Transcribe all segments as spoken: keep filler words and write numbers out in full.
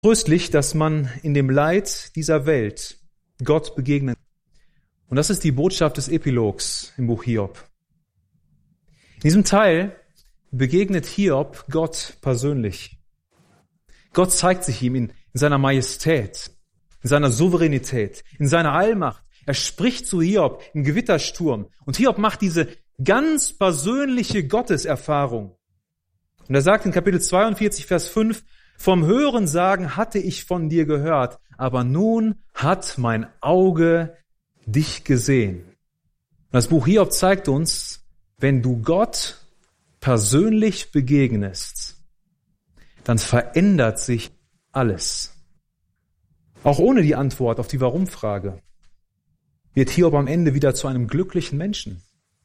Tröstlich, dass man in dem Leid dieser Welt Gott begegnet. Und das ist die Botschaft des Epilogs im Buch Hiob. In diesem Teil begegnet Hiob Gott persönlich. Gott zeigt sich ihm in, in seiner Majestät, in seiner Souveränität, in seiner Allmacht. Er spricht zu Hiob im Gewittersturm. Und Hiob macht diese ganz persönliche Gotteserfahrung. Und er sagt in Kapitel zweiundvierzig, Vers fünf, vom Hörensagen hatte ich von dir gehört, aber nun hat mein Auge dich gesehen. Und das Buch Hiob zeigt uns, wenn du Gott persönlich begegnest, dann verändert sich alles. Auch ohne die Antwort auf die Warum-Frage wird Hiob am Ende wieder zu einem glücklichen Menschen.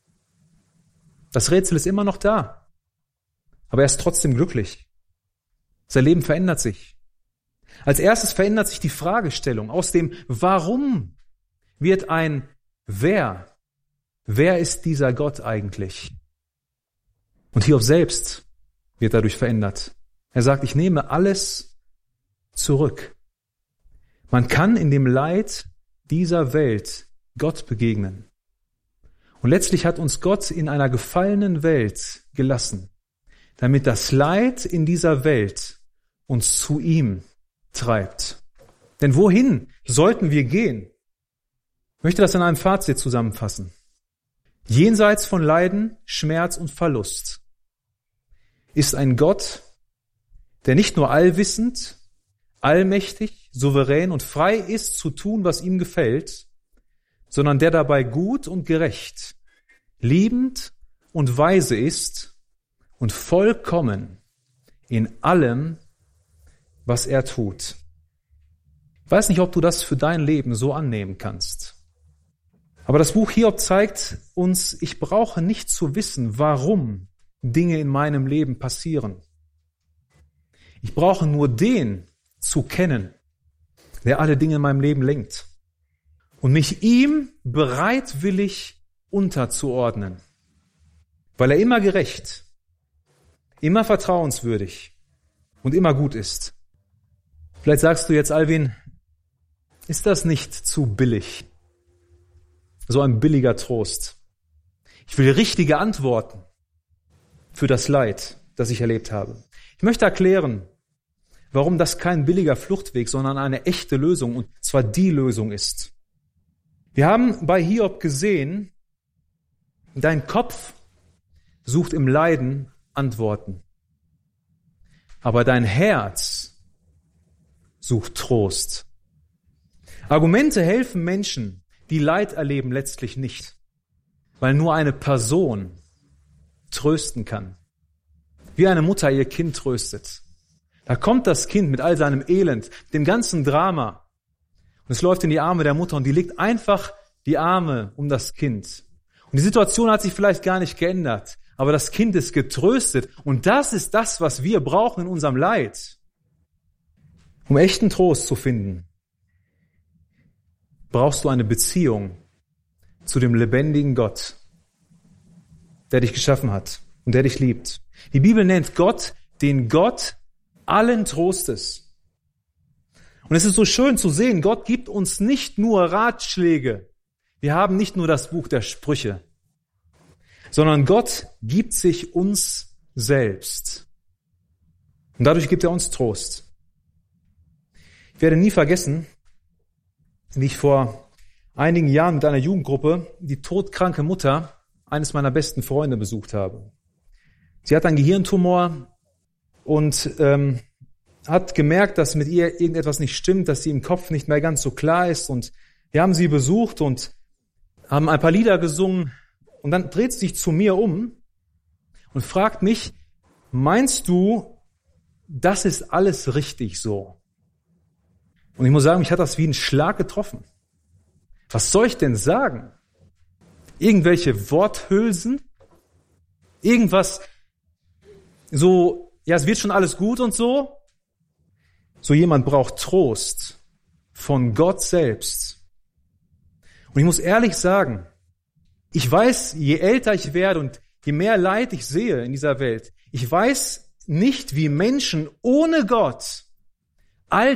Das Rätsel ist immer noch da, aber er ist trotzdem glücklich. Sein Leben verändert sich. Als erstes verändert sich die Fragestellung. Aus dem Warum wird ein Wer. Wer ist dieser Gott eigentlich? Und Hiob selbst wird dadurch verändert. Er sagt, ich nehme alles zurück. Man kann in dem Leid dieser Welt Gott begegnen. Und letztlich hat uns Gott in einer gefallenen Welt gelassen, damit das Leid in dieser Welt uns zu ihm treibt. Denn wohin sollten wir gehen? Ich möchte das in einem Fazit zusammenfassen. Jenseits von Leiden, Schmerz und Verlust ist ein Gott, der nicht nur allwissend, allmächtig, souverän und frei ist, zu tun, was ihm gefällt, sondern der dabei gut und gerecht, liebend und weise ist und vollkommen in allem, was er tut. Ich weiß nicht, ob du das für dein Leben so annehmen kannst. Aber das Buch Hiob zeigt uns, ich brauche nicht zu wissen, warum Dinge in meinem Leben passieren. Ich brauche nur den zu kennen, der alle Dinge in meinem Leben lenkt und mich ihm bereitwillig unterzuordnen, weil er immer gerecht, immer vertrauenswürdig und immer gut ist. Vielleicht sagst du jetzt, Alvin, ist das nicht zu billig? So ein billiger Trost. Ich will richtige Antworten für das Leid, das ich erlebt habe. Ich möchte erklären, warum das kein billiger Fluchtweg, sondern eine echte Lösung, und zwar die Lösung ist. Wir haben bei Hiob gesehen, dein Kopf sucht im Leiden Antworten, aber dein Herz sucht Trost. Argumente helfen Menschen, die Leid erleben, letztlich nicht, weil nur eine Person trösten kann. Wie eine Mutter ihr Kind tröstet. Da kommt das Kind mit all seinem Elend, dem ganzen Drama, und es läuft in die Arme der Mutter und die legt einfach die Arme um das Kind. Und die Situation hat sich vielleicht gar nicht geändert, aber das Kind ist getröstet, und das ist das, was wir brauchen in unserem Leid. Um echten Trost zu finden, brauchst du eine Beziehung zu dem lebendigen Gott, der dich geschaffen hat und der dich liebt. Die Bibel nennt Gott den Gott allen Trostes. Und es ist so schön zu sehen, Gott gibt uns nicht nur Ratschläge. Wir haben nicht nur das Buch der Sprüche, sondern Gott gibt sich uns selbst. Und dadurch gibt er uns Trost. Ich werde nie vergessen, wie ich vor einigen Jahren mit einer Jugendgruppe die todkranke Mutter eines meiner besten Freunde besucht habe. Sie hat einen Gehirntumor und ähm, hat gemerkt, dass mit ihr irgendetwas nicht stimmt, dass sie im Kopf nicht mehr ganz so klar ist. Und wir haben sie besucht und haben ein paar Lieder gesungen. Und dann dreht sie sich zu mir um und fragt mich, meinst du, das ist alles richtig so? Und ich muss sagen, mich hat das wie ein Schlag getroffen. Was soll ich denn sagen? Irgendwelche Worthülsen? Irgendwas so, ja, es wird schon alles gut und so? So jemand braucht Trost von Gott selbst. Und ich muss ehrlich sagen, ich weiß, je älter ich werde und je mehr Leid ich sehe in dieser Welt, ich weiß nicht, wie Menschen ohne Gott